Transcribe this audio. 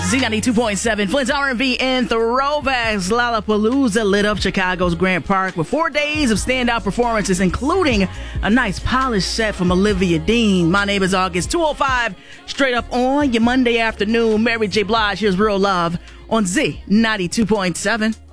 Z92.7, Flint's R&B and throwbacks. Lollapalooza lit up Chicago's Grant Park with 4 days of standout performances, including a nice polished set from Olivia Dean. My name is August. 2:05, straight up on your Monday afternoon. Mary J. Blige, here's Real Love on Z92.7.